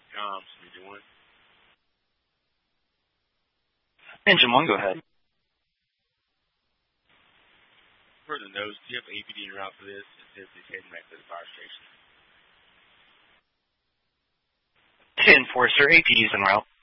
Engine 1. Engine 1, go ahead. For the nose, do you have APD en route for this? It says he's heading back to the fire station. To Enforcer, APD's en route.